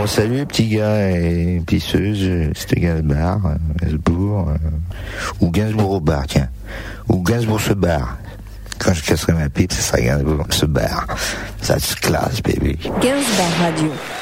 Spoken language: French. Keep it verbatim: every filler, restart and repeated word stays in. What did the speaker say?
Bon, salut les petits gars et pisseuses, c'était Gainsbourg, Gainsbourg, euh, ou Gainsbourg au bar, tiens. Ou Gainsbourg se barre. Quand je casserai ma pipe, ça sera Gainsbourg se barre. Ça se classe, baby. Gainsbourg Radio.